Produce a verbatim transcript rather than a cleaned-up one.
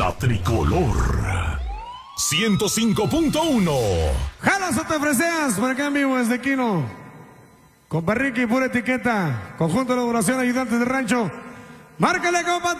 La Tricolor ciento cinco punto uno. Jalas o te freseas, por acá en vivo desde Quino. Con Barriqui, pura etiqueta. Conjunto de elaboración, ayudantes de rancho. Márcale, compa.